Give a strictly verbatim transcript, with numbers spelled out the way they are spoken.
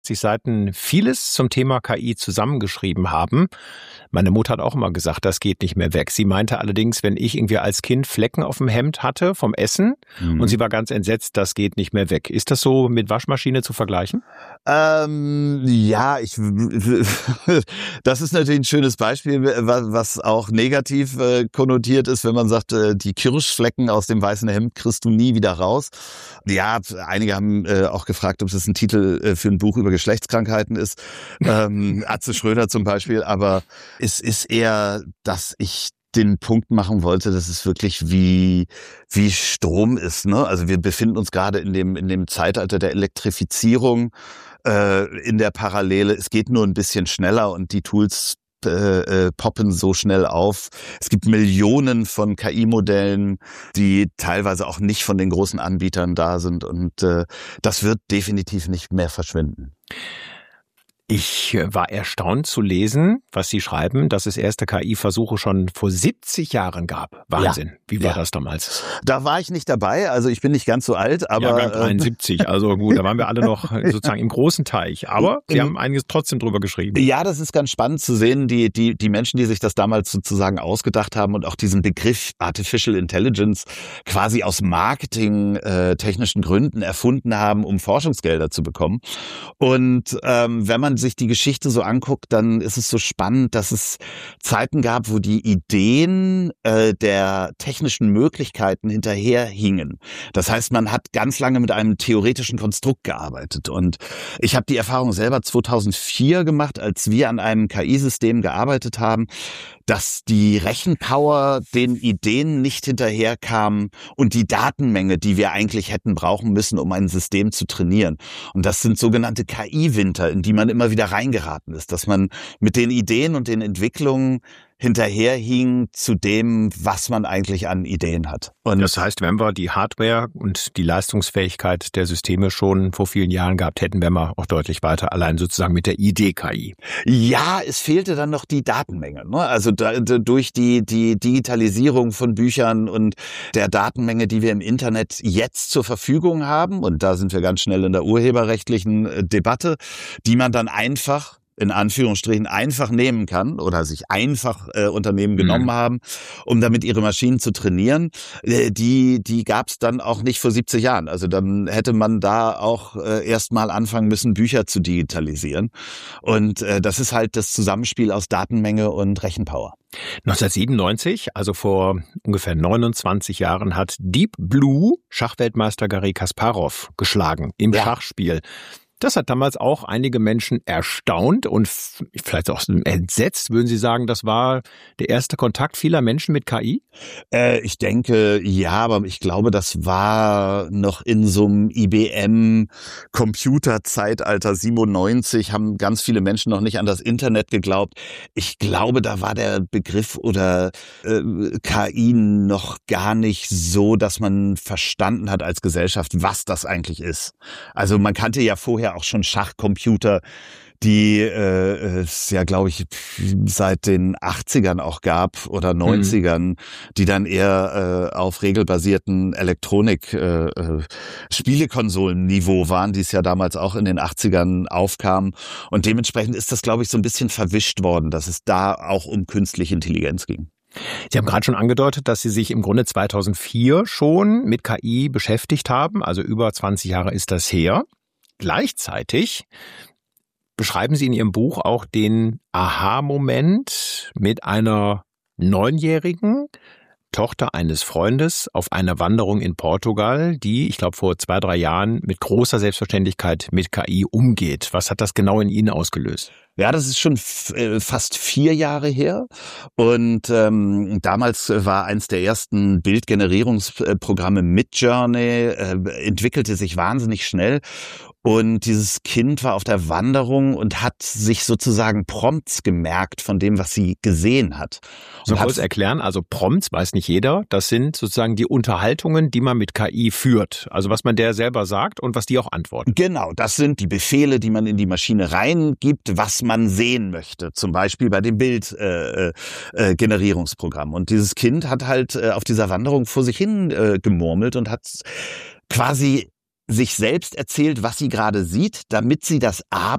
Seiten vieles zum Thema K I zusammengeschrieben haben. Meine Mutter hat auch immer gesagt, das geht nicht mehr weg. Sie meinte allerdings, wenn ich irgendwie als Kind Flecken auf dem Hemd hatte vom Essen mhm. und sie war ganz entsetzt, das geht nicht mehr weg. Ist das so mit Waschmaschine zu vergleichen? Ähm, ja, ich, das ist natürlich ein schönes Beispiel, was auch negativ äh, konnotiert ist, wenn man sagt, äh, die Kirschflecken aus dem weißen Hemd kriegst du nie wieder raus. Ja, einige haben äh, auch gefragt, ob das ein Titel äh, für ein Buch über Geschlechtskrankheiten ist. Ähm, Atze Schröder zum Beispiel. Aber es ist eher, dass ich den Punkt machen wollte, dass es wirklich wie wie Strom ist, ne? Also wir befinden uns gerade in dem in dem Zeitalter der Elektrifizierung, äh, in der Parallele. Es geht nur ein bisschen schneller und die Tools äh, äh, poppen so schnell auf. Es gibt Millionen von K I-Modellen, die teilweise auch nicht von den großen Anbietern da sind und äh, das wird definitiv nicht mehr verschwinden. Ich war erstaunt zu lesen, was Sie schreiben, dass es erste K I-Versuche schon vor siebzig Jahren gab. Wahnsinn. Ja. Wie war ja. das damals? Da war ich nicht dabei, also ich bin nicht ganz so alt, aber... Jahrgang dreiundsiebzig, also gut, da waren wir alle noch sozusagen im großen Teich. Aber Sie haben einiges trotzdem drüber geschrieben. Ja, das ist ganz spannend zu sehen, die, die, die Menschen, die sich das damals sozusagen ausgedacht haben und auch diesen Begriff Artificial Intelligence quasi aus marketingtechnischen Gründen erfunden haben, um Forschungsgelder zu bekommen. Und ähm, wenn man sich die Geschichte so anguckt, dann ist es so spannend, dass es Zeiten gab, wo die Ideen äh, der technischen Möglichkeiten hinterherhingen. Das heißt, man hat ganz lange mit einem theoretischen Konstrukt gearbeitet. Und ich habe die Erfahrung selber zweitausendvier gemacht, als wir an einem K I-System gearbeitet haben, dass die Rechenpower den Ideen nicht hinterherkam und die Datenmenge, die wir eigentlich hätten brauchen müssen, um ein System zu trainieren. Und das sind sogenannte K I-Winter, in die man immer wieder reingeraten ist, dass man mit den Ideen und den Entwicklungen hinterherhing zu dem, was man eigentlich an Ideen hat. Und das heißt, wenn wir die Hardware und die Leistungsfähigkeit der Systeme schon vor vielen Jahren gehabt hätten, wären wir auch deutlich weiter, allein sozusagen mit der Idee-K I. Ja, es fehlte dann noch die Datenmenge, ne? Also da, durch die, die Digitalisierung von Büchern und der Datenmenge, die wir im Internet jetzt zur Verfügung haben, und da sind wir ganz schnell in der urheberrechtlichen Debatte, die man dann einfach in Anführungsstrichen einfach nehmen kann oder sich einfach äh, Unternehmen genommen mhm. haben, um damit ihre Maschinen zu trainieren, äh, die die gab es dann auch nicht vor siebzig Jahren. Also dann hätte man da auch äh, erst mal anfangen müssen, Bücher zu digitalisieren. Und äh, das ist halt das Zusammenspiel aus Datenmenge und Rechenpower. neunzehnhundertsiebenundneunzig, also vor ungefähr neunundzwanzig Jahren, hat Deep Blue Schachweltmeister Garry Kasparow geschlagen im ja. Schachspiel. Das hat damals auch einige Menschen erstaunt und vielleicht auch entsetzt. Würden Sie sagen, das war der erste Kontakt vieler Menschen mit K I? Äh, ich denke, ja, aber ich glaube, das war noch in so einem I B M-Computerzeitalter siebenundneunzig, haben ganz viele Menschen noch nicht an das Internet geglaubt. Ich glaube, da war der Begriff oder äh, K I noch gar nicht so, dass man verstanden hat als Gesellschaft, was das eigentlich ist. Also man kannte ja vorher auch schon Schachcomputer, die äh, es ja, glaube ich, seit den achtzigern auch gab oder neunzigern, mhm. die dann eher äh, auf regelbasierten Elektronik-Spielekonsolen-Niveau äh, waren, die es ja damals auch in den achtzigern aufkam. Und dementsprechend ist das, glaube ich, so ein bisschen verwischt worden, dass es da auch um künstliche Intelligenz ging. Sie haben gerade schon angedeutet, dass Sie sich im Grunde zweitausendvier schon mit K I beschäftigt haben, also über zwanzig Jahre ist das her. Gleichzeitig beschreiben Sie in Ihrem Buch auch den Aha-Moment mit einer neunjährigen Tochter eines Freundes auf einer Wanderung in Portugal, die, ich glaube, vor zwei, drei Jahren mit großer Selbstverständlichkeit mit K I umgeht. Was hat das genau in Ihnen ausgelöst? Ja, das ist schon f- fast vier Jahre her und ähm, damals war eins der ersten Bildgenerierungsprogramme Midjourney, äh, entwickelte sich wahnsinnig schnell. Und dieses Kind war auf der Wanderung und hat sich sozusagen Prompts gemerkt von dem, was sie gesehen hat. So kurz erklären, also Prompts, weiß nicht jeder, das sind sozusagen die Unterhaltungen, die man mit K I führt. Also was man der selber sagt und was die auch antwortet. Genau, das sind die Befehle, die man in die Maschine reingibt, was man sehen möchte. Zum Beispiel bei dem Bildgenerierungsprogramm. Äh, äh, und dieses Kind hat halt äh, auf dieser Wanderung vor sich hin äh, gemurmelt und hat quasi sich selbst erzählt, was sie gerade sieht, damit sie das A